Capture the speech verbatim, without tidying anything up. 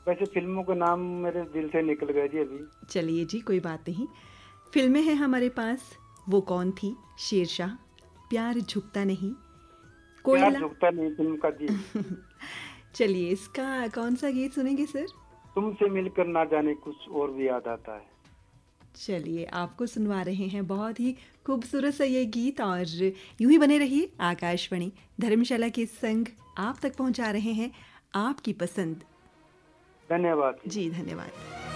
वैसे फिल्मों के नाम मेरे दिल से निकल गए जी अभी। चलिए जी, कोई बात नहीं। फिल्में हैं हमारे पास। वो कौन थी, शेरशाह, प्यार झुकता नहीं, प्यार कोयला। झुकता नहीं फिल्म का जी। चलिए, इसका कौन सा गीत सुनेंगे सर? तुमसे मिलकर ना जाने कुछ और भी याद आता है। चलिए, आपको सुनवा रहे हैं बहुत ही खूबसूरत सा ये गीत, और यूं ही बने रहिए। आकाशवाणी धर्मशाला के संग आप तक पहुंचा रहे हैं आपकी पसंद। धन्यवाद जी। जी धन्यवाद।